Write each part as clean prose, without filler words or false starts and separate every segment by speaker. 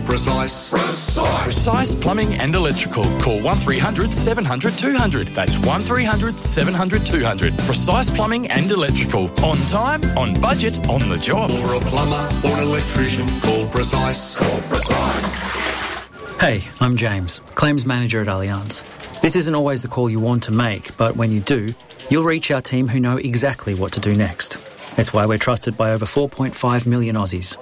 Speaker 1: Precise.
Speaker 2: Precise Plumbing and Electrical. Call 1300 700 200. That's 1300 700 200. Precise Plumbing and Electrical. On time, on budget, on the job.
Speaker 1: For a plumber or an electrician, call Precise. Call Precise.
Speaker 3: Hey, I'm James, Claims Manager at Allianz. This isn't always the call you want to make, but when you do, you'll reach our team who know exactly what to do next. It's why we're trusted by over 4.5 million Aussies.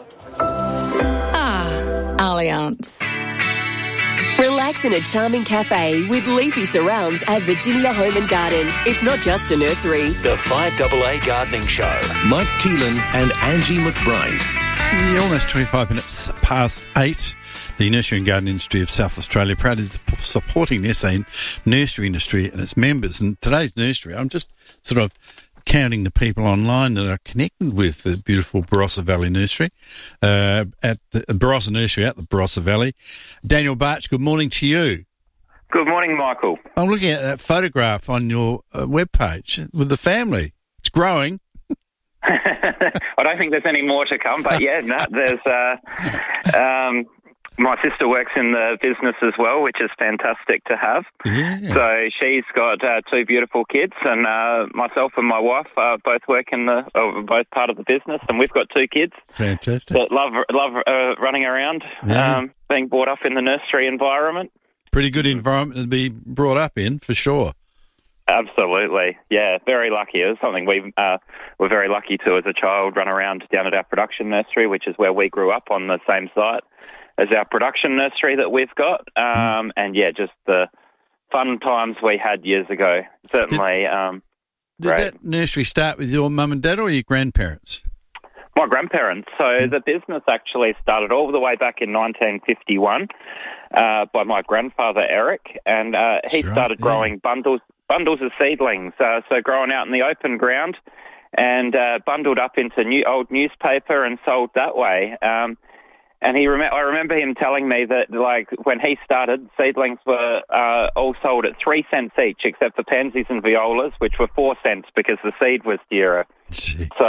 Speaker 4: Allianz.
Speaker 5: Relax in a charming cafe with leafy surrounds at Virginia Home and Garden. It's not just a nursery.
Speaker 6: The 5AA Gardening Show.
Speaker 7: Mike Keelan and Angie McBride.
Speaker 8: Almost 25 minutes past 8. The nursery and garden industry of South Australia proudly supporting the SA nursery industry and its members. And today's nursery, I'm just sort of counting the people online that are connected with the beautiful Barossa Valley Nursery, at the Barossa Nursery at the Barossa Valley. Daniel Barch, good morning to you.
Speaker 9: Good morning, Michael.
Speaker 8: I'm looking at that photograph on your webpage with the family. It's growing.
Speaker 9: I don't think there's any more to come, but yeah, no, there's my sister works in the business as well, which is fantastic to have.
Speaker 8: Yeah.
Speaker 9: So she's got two beautiful kids, and myself and my wife both work in both part of the business, and we've got two kids.
Speaker 8: Fantastic.
Speaker 9: That love running around, being brought up in the nursery environment.
Speaker 8: Pretty good environment to be brought up in, for sure.
Speaker 9: Absolutely, yeah, very lucky. It was something we were very lucky to, as a child, run around down at our production nursery, which is where we grew up, on the same site as our production nursery that we've got. And yeah, just the fun times we had years ago. Certainly.
Speaker 8: Did that nursery start with your mum and dad or your grandparents?
Speaker 9: My grandparents. So the business actually started all the way back in 1951 by my grandfather, Eric, and he started growing bundles of seedlings, so growing out in the open ground, and bundled up into old newspaper and sold that way. And I remember him telling me that, like, when he started, seedlings were all sold at 3 cents each, except for pansies and violas, which were 4 cents because the seed was dearer.
Speaker 8: Gee.
Speaker 9: So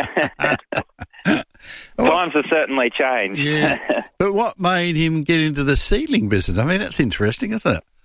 Speaker 9: times have certainly changed.
Speaker 8: Yeah. But what made him get into the seedling business? I mean, that's interesting, isn't it?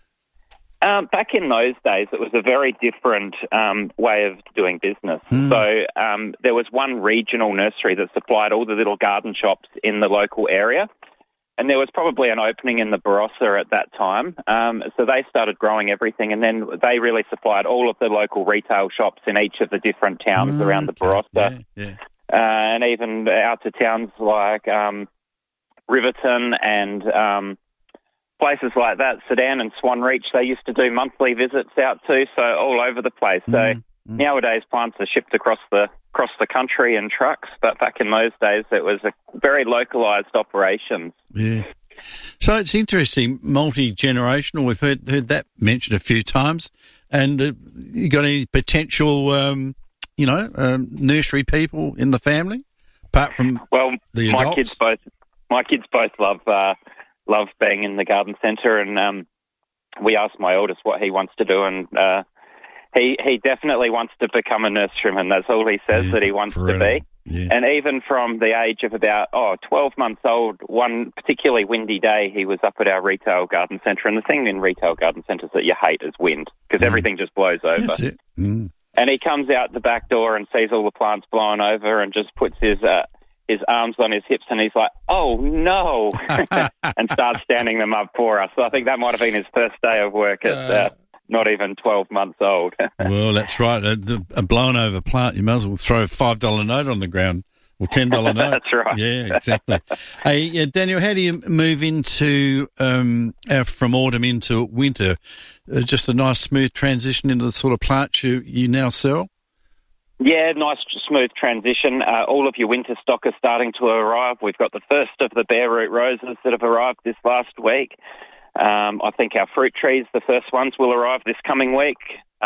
Speaker 9: Back in those days, it was a very different way of doing business. So there was one regional nursery that supplied all the little garden shops in the local area, and there was probably an opening in the Barossa at that time. So they started growing everything, and then they really supplied all of the local retail shops in each of the different towns around the Barossa, and even out to towns like Riverton and places like that, Sedan and Swan Reach, they used to do monthly visits out to, so all over the place. So nowadays plants are shipped across the country in trucks, but back in those days it was a very localised operation.
Speaker 8: Yeah. So it's interesting, multi-generational. We've heard that mentioned a few times. And you got any potential, nursery people in the family, apart from the adults?
Speaker 9: My kids both love being in the garden centre, and we asked my oldest what he wants to do, and he definitely wants to become a nurseryman. That's all he says that he wants to be.
Speaker 8: Yeah.
Speaker 9: And even from the age of about 12 months old, one particularly windy day, he was up at our retail garden centre. And the thing in retail garden centres that you hate is wind, because everything just blows over.
Speaker 8: That's it.
Speaker 9: And he comes out the back door and sees all the plants blowing over and just puts his arms on his hips, and he's like, "Oh no," and starts standing them up for us. So I think that might have been his first day of work at not even 12 months old.
Speaker 8: Well, that's right. A blown over plant, you might as well throw a $5 note on the ground, or $10 note.
Speaker 9: That's right.
Speaker 8: Yeah, exactly. Hey, Daniel, how do you move into from autumn into winter? Just a nice smooth transition into the sort of plants you now sell?
Speaker 9: Yeah, nice smooth transition. All of your winter stock is starting to arrive. We've got the first of the bare root roses that have arrived this last week. I think our fruit trees, the first ones, will arrive this coming week.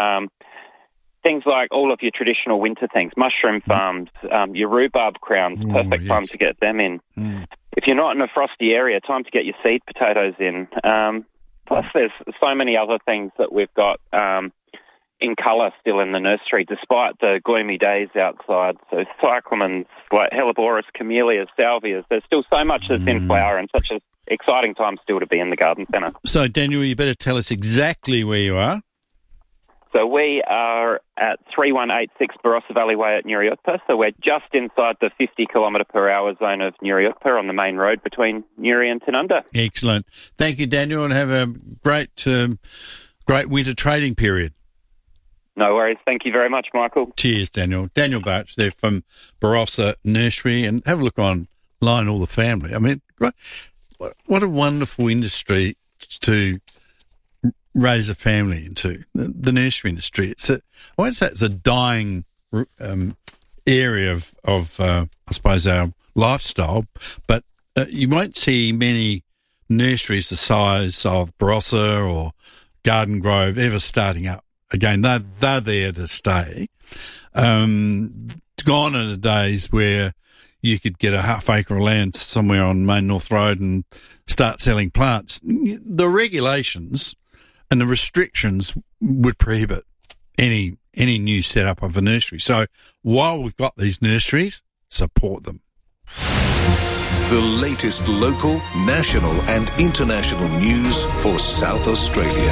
Speaker 9: Things like all of your traditional winter things, mushroom farms, your rhubarb crowns, perfect time to get them in. If you're not in a frosty area, time to get your seed potatoes in. Plus there's so many other things that we've got. in colour still in the nursery, despite the gloomy days outside. So cyclamens like Helleborus, camellias, salvias, there's still so much that's in flower and such an exciting time still to be in the garden centre.
Speaker 8: So, Daniel, you better tell us exactly where you are.
Speaker 9: So we are at 3186 Barossa Valley Way at Nuriutpa. So we're just inside the 50 kilometre per hour zone of Nuriutpa on the main road between Nuri and Tanunda. Excellent.
Speaker 8: Thank you, Daniel, and have a great winter trading period.
Speaker 9: No worries. Thank you very much, Michael.
Speaker 8: Cheers, Daniel. Daniel Barch there from Barossa Nursery, and have a look online, all the family. I mean, what a wonderful industry to raise a family into, the nursery industry. I won't say it's a dying area of I suppose, our lifestyle, but you won't see many nurseries the size of Barossa or Garden Grove ever starting up. Again, they're there to stay. Gone are the days where you could get a half acre of land somewhere on Main North Road and start selling plants. The regulations and the restrictions would prohibit any new setup of a nursery. So while we've got these nurseries, support them.
Speaker 7: The latest local, national and international news for South Australia.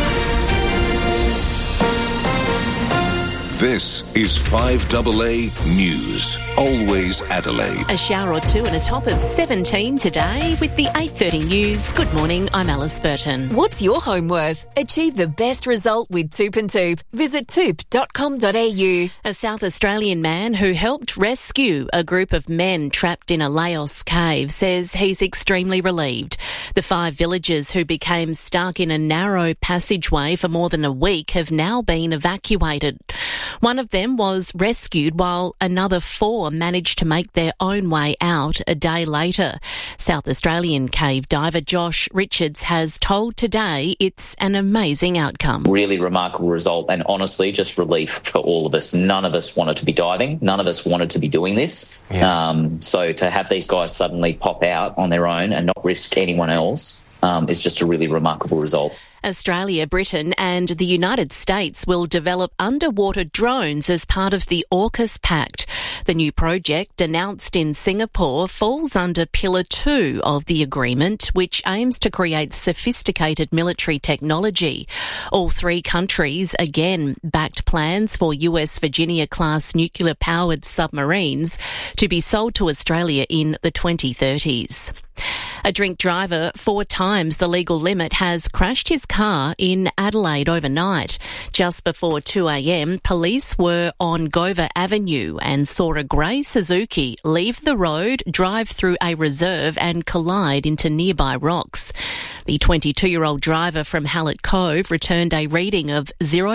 Speaker 7: This is 5AA News. Always Adelaide.
Speaker 4: A shower or two and a top of 17 today with the 8:30 news. Good morning, I'm Alice Burton.
Speaker 5: What's your home worth? Achieve the best result with Toop and Toop. Visit toop.com.au.
Speaker 4: A South Australian man who helped rescue a group of men trapped in a Laos cave says he's extremely relieved. The 5 villagers who became stuck in a narrow passageway for more than a week have now been evacuated. One of them was rescued while another 4 managed to make their own way out a day later. South Australian cave diver Josh Richards has told Today it's an amazing outcome.
Speaker 10: Really remarkable result, and honestly just relief for all of us. None of us wanted to be diving. None of us wanted to be doing this. Yeah. So to have these guys suddenly pop out on their own and not risk anyone else is just a really remarkable result.
Speaker 4: Australia, Britain and the United States will develop underwater drones as part of the AUKUS Pact. The new project, announced in Singapore, falls under Pillar 2 of the agreement, which aims to create sophisticated military technology. All 3 countries again backed plans for US Virginia-class nuclear-powered submarines to be sold to Australia in the 2030s. A drink driver 4 times the legal limit has crashed his car in Adelaide overnight. Just before 2 a.m, police were on Gover Avenue and saw a grey Suzuki leave the road, drive through a reserve and collide into nearby rocks. The 22-year-old driver from Hallett Cove returned a reading of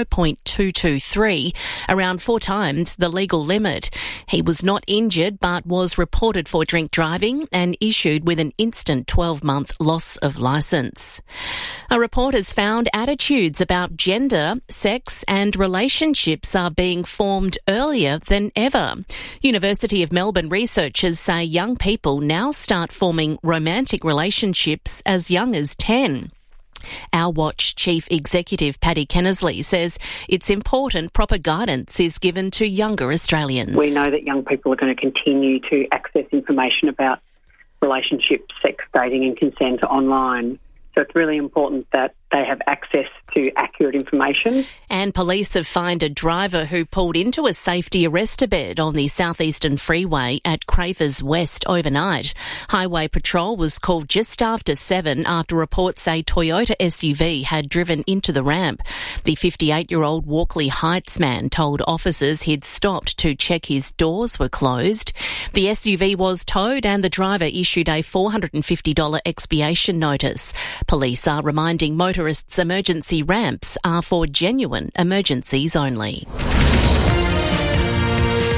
Speaker 4: 0.223, around 4 times the legal limit. He was not injured but was reported for drink driving and issued with an instant 12-month loss of licence. A report has found attitudes about gender, sex and relationships are being formed earlier than ever. University of Melbourne researchers say young people now start forming romantic relationships as young as 10. Our Watch Chief Executive Paddy Kennesley says it's important proper guidance is given to younger Australians.
Speaker 11: We know that young people are going to continue to access information about relationships, sex, dating and consent online. So it's really important that they have access to accurate information.
Speaker 4: And police have fined a driver who pulled into a safety arrestor bed on the southeastern freeway at Cravers West overnight. Highway Patrol was called just after 7 after reports a Toyota SUV had driven into the ramp. The 58-year-old Walkley Heights man told officers he'd stopped to check his doors were closed. The SUV was towed and the driver issued a $450 expiation notice. Police are reminding motorists emergency ramps are for genuine emergencies only. Now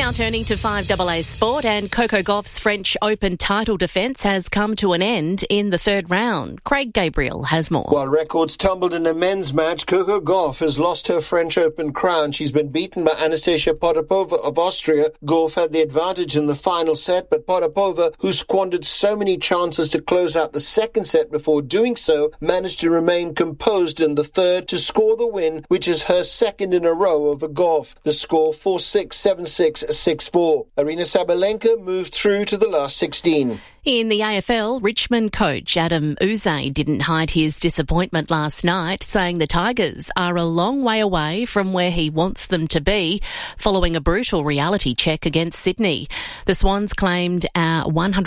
Speaker 4: Now turning to 5AA sport, and Coco Gauff's French Open title defence has come to an end in the third round. Craig Gabriel has more.
Speaker 12: While records tumbled in a men's match, Coco Gauff has lost her French Open crown. She's been beaten by Anastasia Potapova of Austria. Gauff had the advantage in the final set, but Potapova, who squandered so many chances to close out the second set before doing so, managed to remain composed in the third to score the win, which is her second in a row over Gauff. The score 4-6, 7-6, 6-4. Aryna Sabalenka moved through to the last 16.
Speaker 4: In the AFL, Richmond coach Adam Uze didn't hide his disappointment last night, saying the Tigers are a long way away from where he wants them to be, following a brutal reality check against Sydney. The Swans claimed a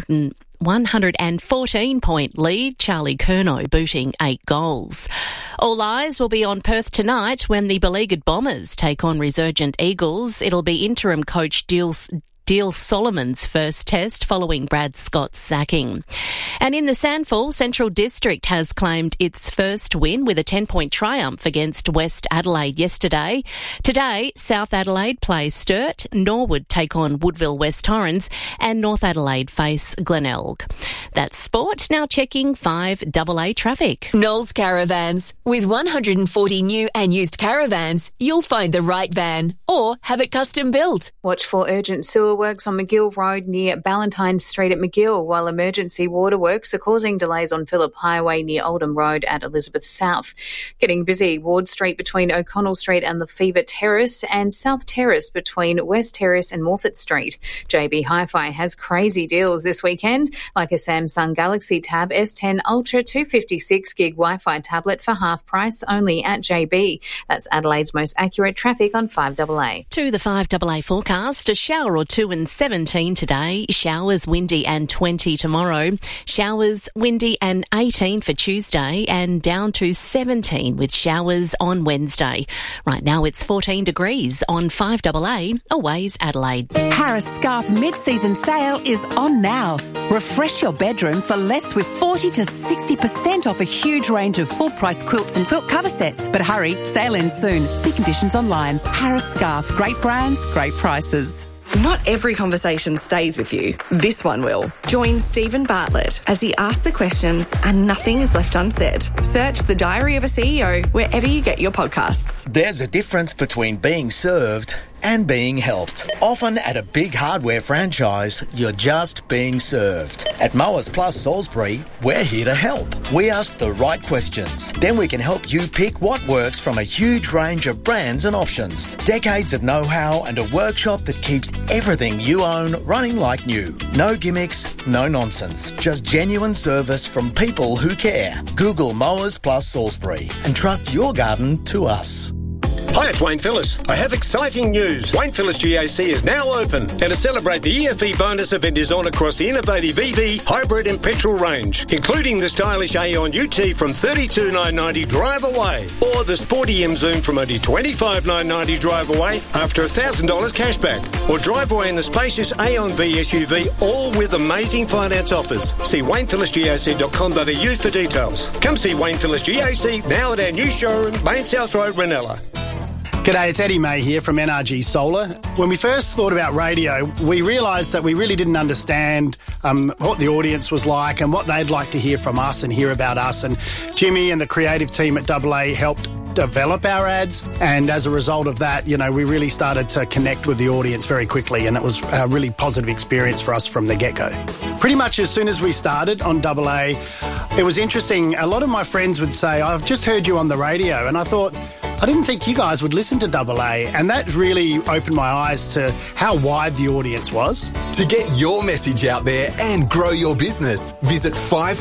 Speaker 4: 114-point lead, Charlie Curnow booting 8 goals. All eyes will be on Perth tonight when the beleaguered Bombers take on resurgent Eagles. It'll be interim coach Deal Solomon's first test following Brad Scott's sacking. And in the Sandful, Central District has claimed its first win with a 10-point triumph against West Adelaide yesterday. Today, South Adelaide play Sturt, Norwood take on Woodville West Torrens, and North Adelaide face Glenelg. That's sport. Now checking 5AA traffic.
Speaker 5: Knowles Caravans. With 140 new and used caravans, you'll find the right van or have it custom built.
Speaker 13: Watch for urgent sewer works on McGill Road near Ballantyne Street at McGill, while emergency water works are causing delays on Phillip Highway near Oldham Road at Elizabeth South. Getting busy, Ward Street between O'Connell Street and the Fever Terrace, and South Terrace between West Terrace and Morfett Street. JB Hi-Fi has crazy deals this weekend, like a Samsung Galaxy Tab S10 Ultra 256GB Wi-Fi tablet for half price only at JB. That's Adelaide's most accurate traffic on 5AA.
Speaker 4: To the 5AA forecast, a shower or two and 17 today, showers, windy and 20 tomorrow, showers, windy and 18 for Tuesday, and down to 17 with showers on Wednesday. Right now it's 14 degrees on 5AA, Always Adelaide.
Speaker 14: Harris Scarf mid-season sale is on now. Refresh your bedroom for less with 40 to 60% off a huge range of full-price quilts and quilt cover sets. But hurry, sale ends soon. See conditions online. Harris Scarf, great brands, great prices.
Speaker 15: Not every conversation stays with you. This one will. Join Stephen Bartlett as he asks the questions and nothing is left unsaid. Search The Diary of a CEO wherever you get your podcasts.
Speaker 16: There's a difference between being served and being helped. Often at a big hardware franchise, you're just being served. At Mowers Plus Salisbury, we're here to help. We ask the right questions. Then we can help you pick what works from a huge range of brands and options. Decades of know-how and a workshop that keeps everything you own running like new. No gimmicks, no nonsense. Just genuine service from people who care. Google Mowers Plus Salisbury and trust your garden to us.
Speaker 17: Hi, it's Wayne Phillips. I have exciting news. Wayne Phillips GAC is now open, and to celebrate the EFE bonus event is on across the innovative EV, hybrid and petrol range, including the stylish Aeon UT from $32,990 drive away, or the sporty M Zoom from only $25,990 drive away after $1,000 cashback, or drive away in the spacious Aeon V SUV, all with amazing finance offers. See WaynePhillipsGAC.com.au for details. Come see Wayne Phillips GAC now at our new showroom, Main South Road, Ranella.
Speaker 18: G'day, it's Eddie May here from NRG Solar. When we first thought about radio, we realised that we really didn't understand what the audience was like and what they'd like to hear from us and hear about us. And Jimmy and the creative team at AA helped develop our ads, and as a result of that, you know, we really started to connect with the audience very quickly, and it was a really positive experience for us from the get-go. Pretty much as soon as we started on AA, it was interesting. A lot of my friends would say, I've just heard you on the radio, and I thought, I didn't think you guys would listen to AA, and that really opened my eyes to how wide the audience was.
Speaker 19: To get your message out there and grow your business, visit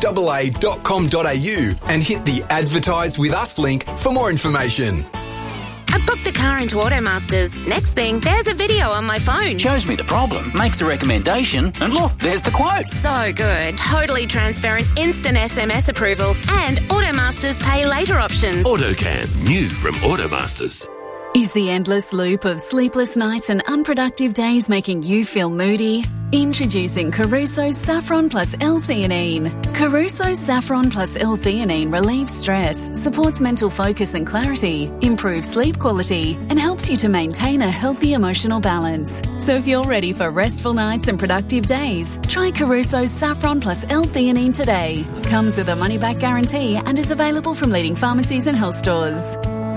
Speaker 19: 5AA.com.au and hit the Advertise With Us link for more information.
Speaker 20: I booked a car into Automasters. Next thing, there's a video on my phone.
Speaker 21: Shows me the problem, makes a recommendation, and look, there's the quote.
Speaker 20: So good. Totally transparent, instant SMS approval, and Automasters pay later options.
Speaker 22: AutoCam, new from Automasters.
Speaker 2: Is the endless loop of sleepless nights and unproductive days making you feel moody? Introducing Caruso's Saffron Plus L-theanine. Caruso's Saffron Plus L-theanine relieves stress, supports mental focus and clarity, improves sleep quality, and helps you to maintain a healthy emotional balance. So if you're ready for restful nights and productive days, try Caruso's Saffron Plus L-theanine today. Comes with a money-back guarantee and is available from leading pharmacies and health stores.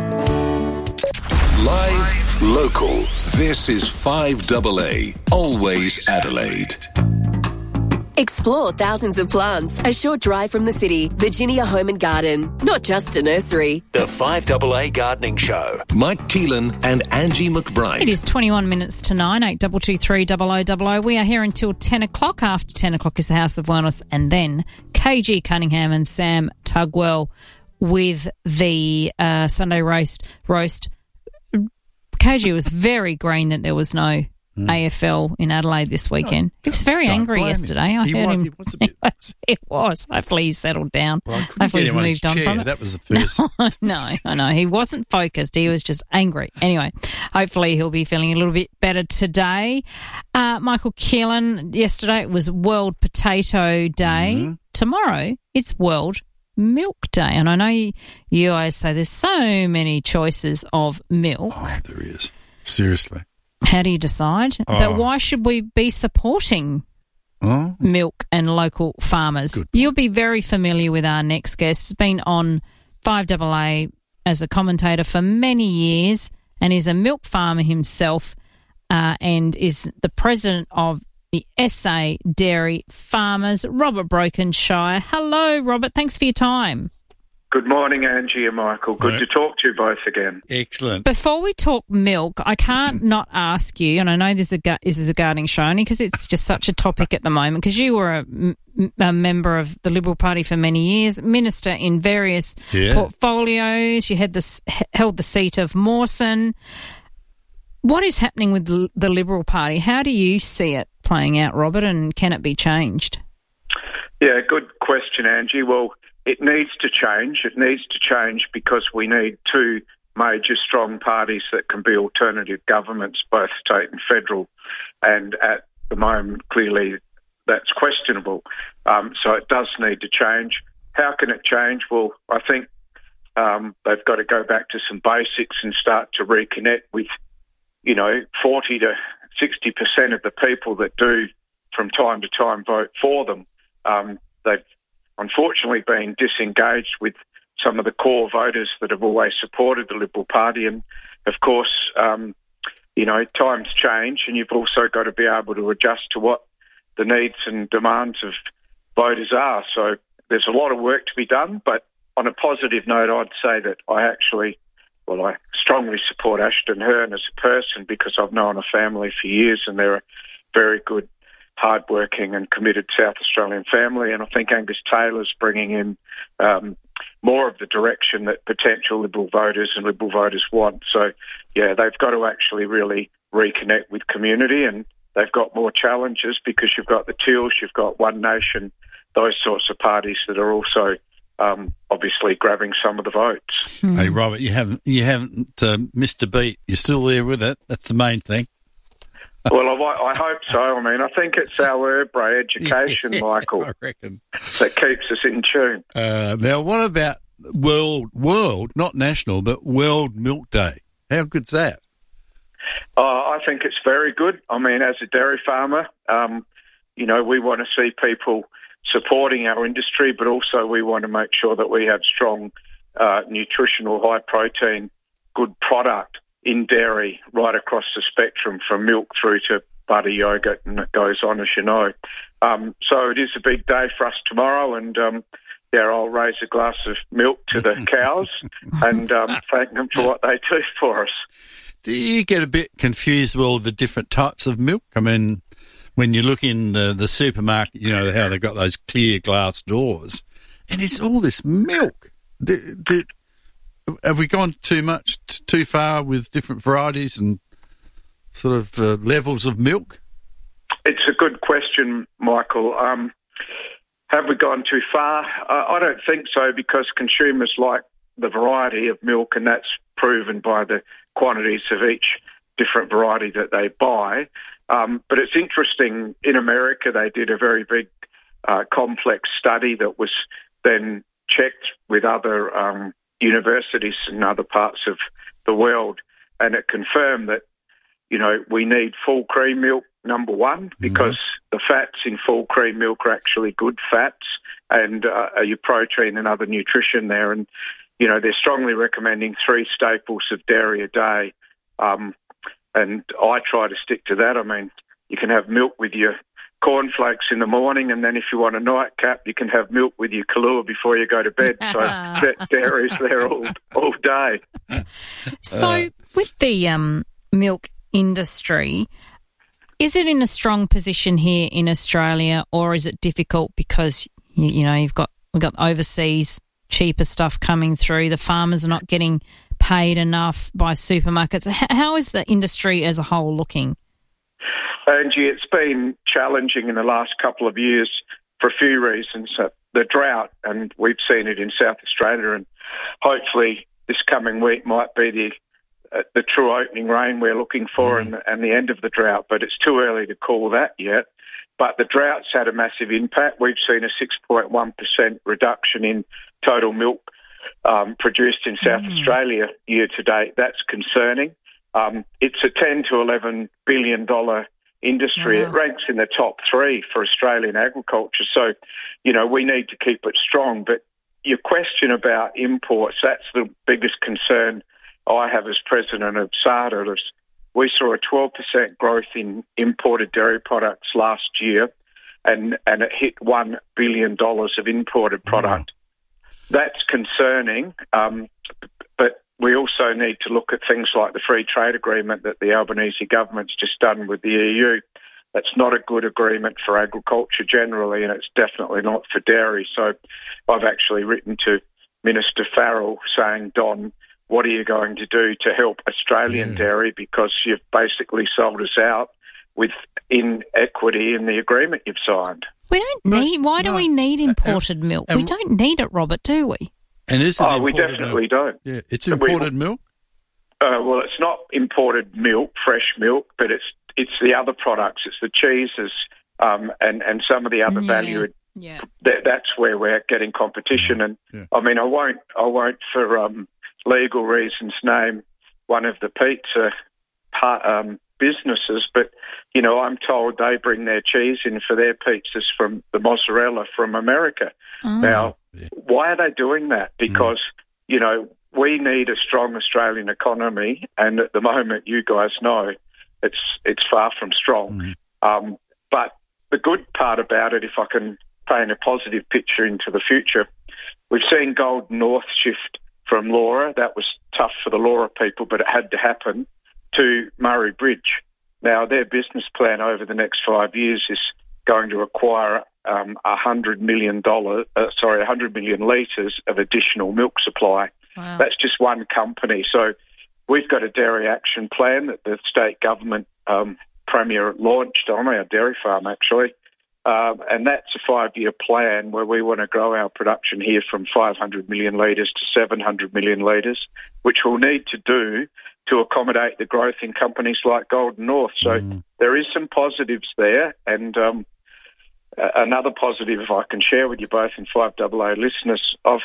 Speaker 7: Live, local. This is 5AA, always Adelaide.
Speaker 5: Explore thousands of plants, a short drive from the city. Virginia Home and Garden, not just a nursery.
Speaker 6: The 5AA Gardening Show.
Speaker 7: Mike Keelan and Angie McBride.
Speaker 22: It is 21 minutes to 9, 8223 0000. We are here until 10 o'clock. After 10 o'clock is the House of Wellness, and then KG Cunningham and Sam Tugwell with the Sunday roast. KG was very green that there was no AFL in Adelaide this weekend. He was very angry yesterday. I heard him. He was. Hopefully he's settled down.
Speaker 8: Well,
Speaker 22: hopefully he's moved on from it.
Speaker 8: That was the first.
Speaker 22: No, I know. He wasn't focused. He was just angry. Anyway, hopefully he'll be feeling a little bit better today. Michael Keelan, yesterday it was World Potato Day. Mm-hmm. Tomorrow it's World Milk Day, and I know you always say there's so many choices of milk.
Speaker 8: Oh, there is. Seriously.
Speaker 22: How do you decide? But why should we be supporting milk and local farmers? You'll be very familiar with our next guest. He's been on 5AA as a commentator for many years and is a milk farmer himself and is the president of the SA Dairy Farmers, Robert Brokenshire. Hello, Robert. Thanks for your time.
Speaker 23: Good morning, Angie and Michael. Good to talk to you both again.
Speaker 8: Excellent.
Speaker 22: Before we talk milk, I can't not ask you, and I know this is a gardening show only because it's just such a topic at the moment, because you were a member of the Liberal Party for many years, minister in various portfolios. You had held the seat of Mawson. What is happening with the Liberal Party? How do you see it playing out, Robert, and can it be changed?
Speaker 23: Yeah, good question, Angie. Well, it needs to change. It needs to change because we need two major strong parties that can be alternative governments, both state and federal. And at the moment, clearly, that's questionable. So it does need to change. How can it change? Well, I think they've got to go back to some basics and start to reconnect with 40 to 60% of the people that do from time to time vote for them. They've unfortunately been disengaged with some of the core voters that have always supported the Liberal Party. And, of course, times change, and you've also got to be able to adjust to what the needs and demands of voters are. So there's a lot of work to be done, but on a positive note, I'd say that I strongly support Ashton Hearn as a person because I've known her family for years, and they're a very good, hard-working and committed South Australian family. And I think Angus Taylor's bringing in more of the direction that potential Liberal voters and Liberal voters want. So, yeah, they've got to actually really reconnect with community, and they've got more challenges because you've got the Teals, you've got One Nation, those sorts of parties that are also obviously grabbing some of the votes.
Speaker 8: Hey, Robert, you haven't missed a beat. You're still there with it. That's the main thing.
Speaker 23: Well, I hope so. I mean, I think it's our Herbre education, Michael,
Speaker 8: I reckon,
Speaker 23: that keeps us in tune.
Speaker 8: Now, what about world, not national, but World Milk Day? How good's that?
Speaker 23: I think it's very good. I mean, as a dairy farmer, we want to see people supporting our industry, but also we want to make sure that we have strong, nutritional, high-protein, good product in dairy right across the spectrum from milk through to butter, yogurt, and it goes on, as you know. So it is a big day for us tomorrow, and I'll raise a glass of milk to the cows and thank them for what they do for us.
Speaker 8: Do you get a bit confused with all the different types of milk? I mean, when you look in the supermarket, you know how they've got those clear glass doors, and it's all this milk. Have we gone too far with different varieties and sort of levels of milk?
Speaker 23: It's a good question, Michael. Have we gone too far? I don't think so, because consumers like the variety of milk, and that's proven by the quantities of each different variety that they buy. But it's interesting, in America they did a very big complex study that was then checked with other universities in other parts of the world, and it confirmed that, we need full cream milk, number one, because the fats in full cream milk are actually good fats and are your protein and other nutrition there. And, they're strongly recommending 3 staples of dairy a day. And I try to stick to that. I mean, you can have milk with your cornflakes in the morning, and then if you want a nightcap, you can have milk with your Kahlua before you go to bed. So dairy's there all day.
Speaker 22: So with the milk industry, is it in a strong position here in Australia, or is it difficult because we've got overseas cheaper stuff coming through? The farmers are not getting paid enough by supermarkets. How is the industry as a whole looking?
Speaker 23: Angie, it's been challenging in the last couple of years for a few reasons. The drought, and we've seen it in South Australia, and hopefully this coming week might be the true opening rain we're looking for and the end of the drought, but it's too early to call that yet. But the drought's had a massive impact. We've seen a 6.1% reduction in total milk produced in South Australia year to date. That's concerning. It's a $10 to $11 billion industry. It ranks in the top 3 for Australian agriculture. So, we need to keep it strong. But your question about imports, that's the biggest concern I have as president of SADA. We saw a 12% growth in imported dairy products last year, and it hit $1 billion of imported product. That's concerning, but we also need to look at things like the free trade agreement that the Albanese government's just done with the EU. That's not a good agreement for agriculture generally, and it's definitely not for dairy. So I've actually written to Minister Farrell saying, Don, what are you going to do to help Australian dairy, because you've basically sold us out with inequity in the agreement you've signed.
Speaker 22: We don't need. Why do we need imported milk? We don't need it, Robert, do we?
Speaker 8: And is it
Speaker 23: we definitely don't.
Speaker 8: Yeah, it's imported milk.
Speaker 23: Well, it's not imported milk, fresh milk, but it's the other products. It's the cheeses and some of the other valued. Yeah. That's where we're getting competition. And I mean, I won't for legal reasons name one of the pizza businesses, but I'm told they bring their cheese in for their pizzas from the mozzarella from America. Now, why are they doing that? Because we need a strong Australian economy, and at the moment, you guys know it's far from strong. But the good part about it, if I can paint a positive picture into the future, we've seen Golden North shift from Laura. That was tough for the Laura people, but it had to happen, to Murray Bridge. Now, their business plan over the next 5 years is going to acquire 100 million litres of additional milk supply. Wow. That's just one company. So we've got a dairy action plan that the state government premier launched on our dairy farm, actually. And that's a 5-year plan where we want to grow our production here from 500 million litres to 700 million litres, which we'll need to do to accommodate the growth in companies like Golden North. So there is some positives there. And another positive, if I can share with you both and 5AA listeners, I've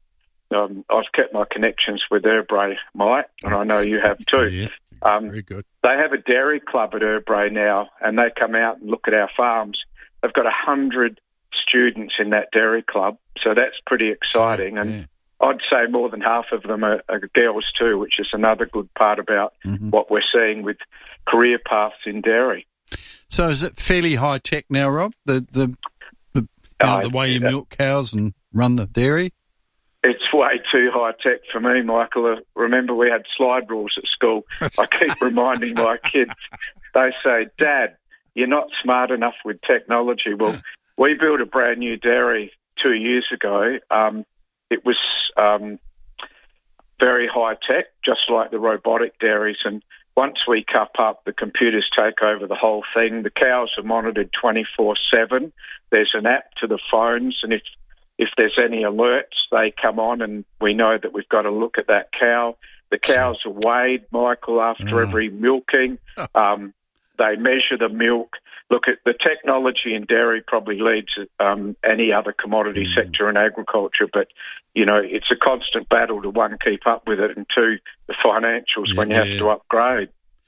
Speaker 23: kept my connections with Erbray, Mike, and I know you have too.
Speaker 8: Very good.
Speaker 23: They have a dairy club at Erbray now, and they come out and look at our farms. They've got 100 students in that dairy club, so that's pretty exciting. And I'd say more than half of them are girls too, which is another good part about what we're seeing with career paths in dairy.
Speaker 8: So is it fairly high tech now, Rob? The way you milk cows and run the dairy?
Speaker 23: It's way too high tech for me, Michael. Remember, we had slide rules at school. I keep reminding my kids. They say, Dad, you're not smart enough with technology. Well, we built a brand new dairy 2 years ago. It was very high tech, just like the robotic dairies. And once we cup up, the computers take over the whole thing. The cows are monitored 24/7. There's an app to the phones, and if there's any alerts, they come on and we know that we've got to look at that cow. The cows are weighed, Michael, after every milking. They measure the milk. Look, at the technology in dairy probably leads any other commodity sector in agriculture, but, you know, it's a constant battle to, one, keep up with it, and two, the financials when you have to upgrade.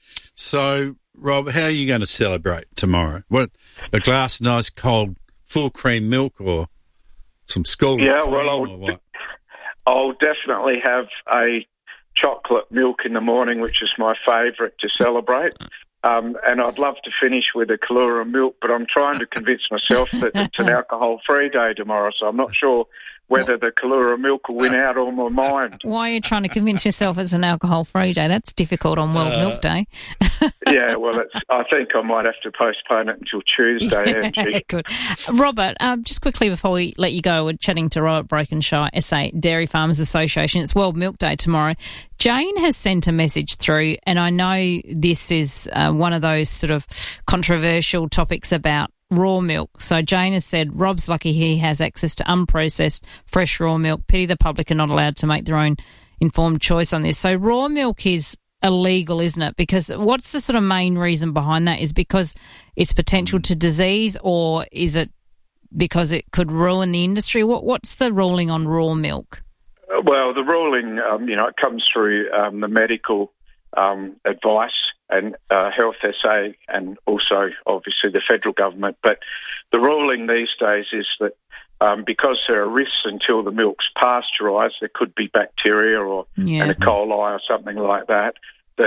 Speaker 8: So, Rob, how are you going to celebrate tomorrow? What, a glass of nice cold full cream milk or some scalded cream or what?
Speaker 23: I'll definitely have a chocolate milk in the morning, which is my favourite to celebrate. And I'd love to finish with a Kahlua milk, but I'm trying to convince myself that it's an alcohol-free day tomorrow, so I'm not sure whether the Kahlua milk will win out on my mind.
Speaker 22: Why are you trying to convince yourself it's an alcohol-free day? That's difficult on World Milk Day.
Speaker 23: Yeah, well, I think I might have to postpone it until Tuesday, Angie.
Speaker 22: Good. Robert, just quickly before we let you go, we're chatting to Robert Brokenshire, SA Dairy Farmers Association. It's World Milk Day tomorrow. Jane has sent a message through, and I know this is one of those sort of controversial topics about raw milk. So Jane has said, Rob's lucky he has access to unprocessed, fresh raw milk. Pity the public are not allowed to make their own informed choice on this. So raw milk is illegal, isn't it? Because what's the sort of main reason behind that? Is because it's potential to disease, or is it because it could ruin the industry? What's the ruling on raw milk?
Speaker 23: Well, the ruling, it comes through the medical advice and Health SA, and also obviously the federal government. But the ruling these days is that because there are risks until the milk's pasteurised, there could be bacteria or an E. coli or something like that,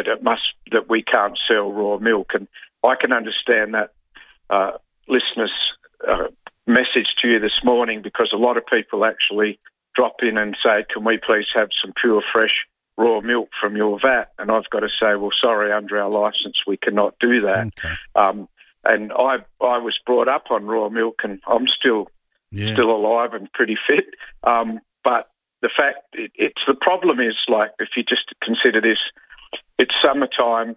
Speaker 23: that we can't sell raw milk. And I can understand that listeners' message to you this morning, because a lot of people actually drop in and say, can we please have some pure, fresh raw milk from your vat? And I've got to say, well, sorry, under our licence we cannot do that. Okay. And I was brought up on raw milk, and I'm still alive and pretty fit. But the fact, the problem is, like, if you just consider this, it's summertime,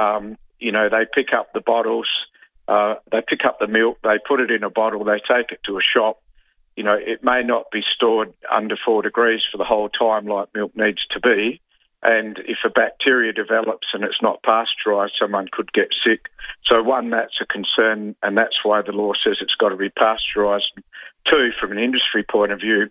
Speaker 23: they pick up the bottles, they pick up the milk, they put it in a bottle, they take it to a shop. You know, it may not be stored under 4 degrees for the whole time like milk needs to be. And if a bacteria develops and it's not pasteurised, someone could get sick. So, one, that's a concern, and that's why the law says it's got to be pasteurised. Two, from an industry point of view,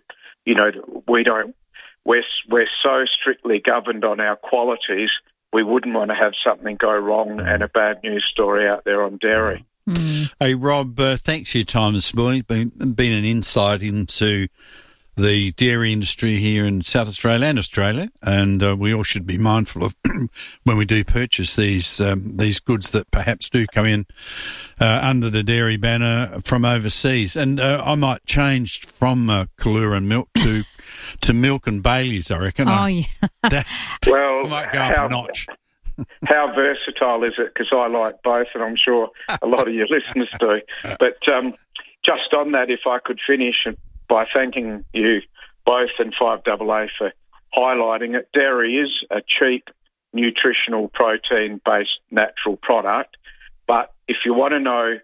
Speaker 23: we're so strictly governed on our qualities, we wouldn't want to have something go wrong and a bad news story out there on dairy.
Speaker 8: Hey, Rob, thanks for your time this morning. It's been an insight into the dairy industry here in South Australia and Australia, and we all should be mindful of when we do purchase these goods that perhaps do come in under the dairy banner from overseas. And I might change from Kahlua milk to milk and Bailey's, I reckon.
Speaker 23: Oh,
Speaker 8: yeah.
Speaker 23: Well,
Speaker 8: I might go up a notch.
Speaker 23: How versatile is it? Because I like both, and I'm sure a lot of your listeners do. But just on that, if I could finish by thanking you both and 5AA for highlighting it. Dairy is a cheap, nutritional, protein-based natural product. But if you want to know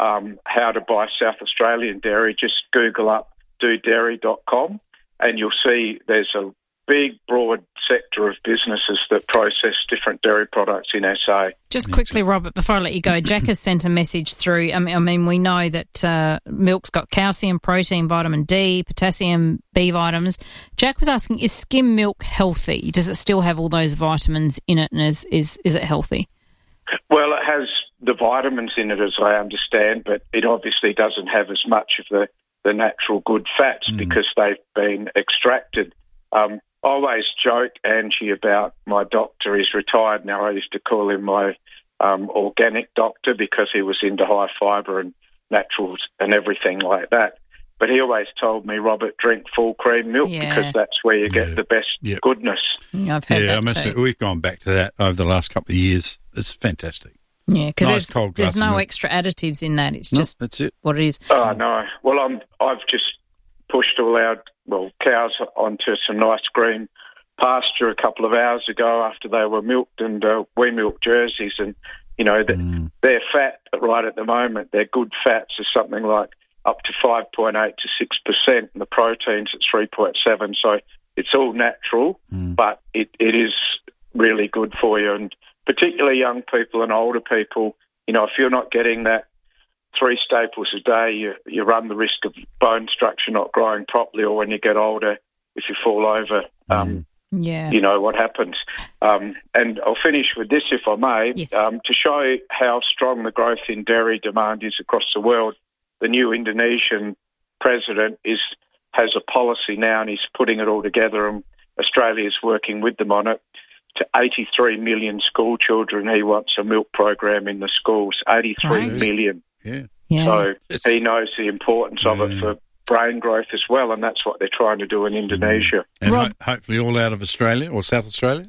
Speaker 23: how to buy South Australian dairy, just Google up dodairy.com, and you'll see there's a big, broad sector of businesses that process different dairy products in SA.
Speaker 22: Just quickly, Robert, before I let you go, Jack has sent a message through. I mean, we know that milk's got calcium, protein, vitamin D, potassium, B vitamins. Jack was asking, is skim milk healthy? Does it still have all those vitamins in it, and is it healthy?
Speaker 23: Well, it has the vitamins in it, as I understand, but it obviously doesn't have as much of the natural good fats because they've been extracted. I always joke, Angie, about my doctor. He's retired now. I used to call him my organic doctor because he was into high fibre and naturals and everything like that. But he always told me, Robert, drink full cream milk because that's where you get the best goodness.
Speaker 22: Yeah, I've heard that too.
Speaker 8: We've gone back to that over the last couple of years. It's fantastic.
Speaker 22: Yeah, because
Speaker 8: nice
Speaker 22: there's no extra additives in that. It's just
Speaker 8: that's it.
Speaker 22: What it is.
Speaker 23: Oh, no. Well, I've just pushed all our cows onto some nice green pasture a couple of hours ago after they were milked, and we milked Jerseys, and their fat right at the moment, their good fats are something like up to 5.8 to 6%, and the proteins at 3.7. So It's all natural, but it is really good for you, and particularly young people and older people. You know, if you're not getting that 3 staples a day, you run the risk of bone structure not growing properly, or when you get older, if you fall over, you know what happens. And I'll finish with this, if I may.
Speaker 22: Yes.
Speaker 23: To show how strong the growth in dairy demand is across the world, the new Indonesian president has a policy now, and he's putting it all together, and Australia is working with them on it. To 83 million school children, he wants a milk program in the schools. 83 million.
Speaker 8: Yeah.
Speaker 23: So he knows the importance of it for brain growth as well, and that's what they're trying to do in Indonesia.
Speaker 8: And hopefully all out of Australia or South Australia?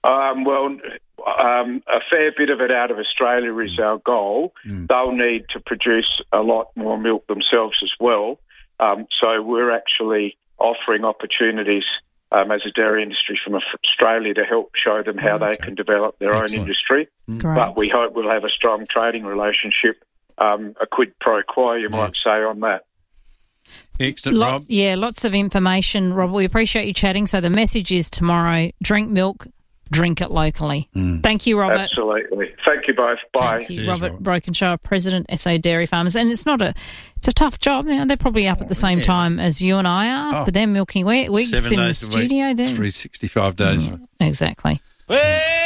Speaker 23: A fair bit of it out of Australia is our goal. They'll need to produce a lot more milk themselves as well. So we're actually offering opportunities as a dairy industry from Australia to help show them how they can develop their own industry. But we hope we'll have a strong trading relationship, a quid pro quo, you might say, on that.
Speaker 8: Excellent, Rob.
Speaker 22: Yeah, lots of information, Rob. We appreciate you chatting. So the message is tomorrow, drink milk, drink it locally. Thank you, Robert.
Speaker 23: Absolutely. Thank you both. Bye.
Speaker 22: Thank you, Robert Brokenshaw, President, SA Dairy Farmers. And it's a tough job. You know, they're probably up at the same time as you and I are, but they're milking. We
Speaker 8: 7
Speaker 22: sit in the
Speaker 8: days a week,
Speaker 22: studio then.
Speaker 8: 365 days.
Speaker 22: Exactly.